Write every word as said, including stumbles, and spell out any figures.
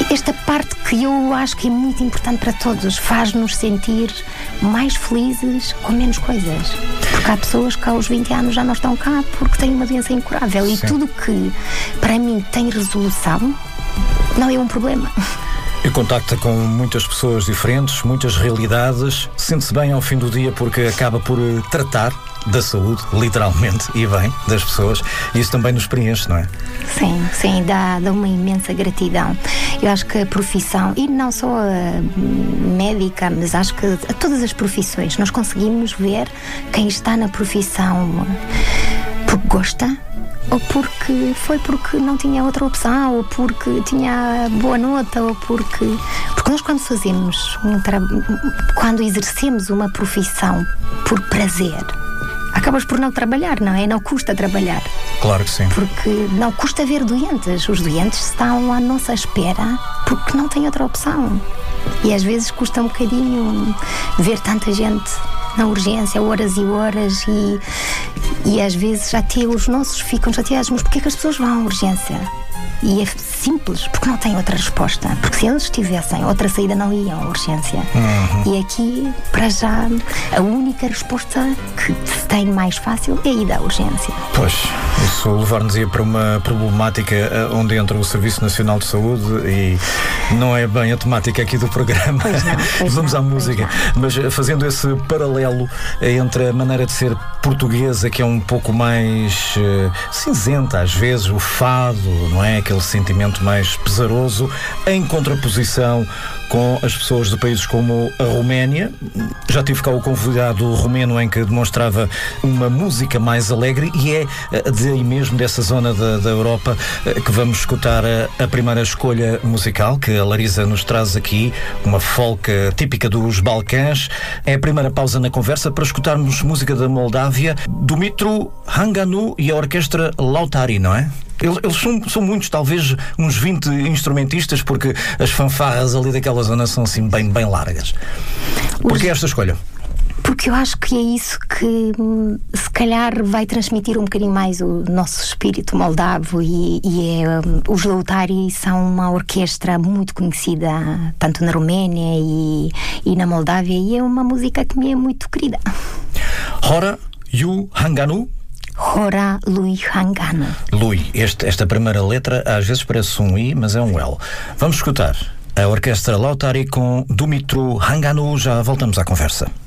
esta parte que eu acho que é muito importante para todos, faz-nos sentir mais felizes com menos coisas. Porque há pessoas que aos vinte anos já não estão cá porque têm uma doença incurável. Sim. E tudo que para mim tem resolução não é um problema. E contacta com muitas pessoas diferentes, muitas realidades, sente-se bem ao fim do dia porque acaba por tratar da saúde, literalmente, e bem, das pessoas. E isso também nos preenche, não é? Sim, sim, dá, dá uma imensa gratidão. Eu acho que a profissão, e não só a médica, mas acho que a todas as profissões, nós conseguimos ver quem está na profissão porque gosta, ou porque foi porque não tinha outra opção, ou porque tinha boa nota, ou porque... Porque nós quando fazemos um trabalho, quando exercemos uma profissão por prazer, acabas por não trabalhar, não é? Não custa trabalhar. Claro que sim. Porque não custa ver doentes. Os doentes estão à nossa espera porque não têm outra opção. E às vezes custa um bocadinho ver tanta gente na urgência, horas e horas, e, e às vezes até os nossos ficam chateados. Mas porquê que as pessoas vão à urgência? E é simples, porque não têm outra resposta. Porque se eles tivessem outra saída, não iam à urgência. Uhum. E aqui, para já, a única resposta que se tem mais fácil é ir à urgência. Pois, isso levar-nos para uma problemática onde entra o Serviço Nacional de Saúde e não é bem a temática aqui do programa. Pois não, pois Vamos não, à música. Mas fazendo esse paralelo entre a maneira de ser portuguesa, que é um pouco mais uh, cinzenta às vezes, o fado, não é? Aquele sentimento mais pesaroso, em contraposição com as pessoas de países como a Roménia. Já tive cá o convidado romeno em que demonstrava uma música mais alegre, e é daí mesmo, dessa zona da, da Europa, que vamos escutar a, a primeira escolha musical que a Larisa nos traz aqui, uma folk típica dos Balcãs. É a primeira pausa na conversa para escutarmos música da Moldávia, Dumitru Hanganu e a orquestra Lautari, não é? Eles, eles são, são muitos, talvez uns vinte instrumentistas, porque as fanfarras ali daquela zona são assim bem, bem largas. Porquê esta escolha? Porque eu acho que é isso que se calhar vai transmitir um bocadinho mais o nosso espírito moldavo, e, e é, um, os Lautari são uma orquestra muito conhecida tanto na Roménia e, e na Moldávia, e é uma música que me é muito querida. Hora Yu Hanganu? Hora Lui Hanganu. Lui, este, esta primeira letra às vezes parece um I, mas é um L. Vamos escutar a orquestra Lautari com Dumitru Hanganu. Já voltamos à conversa.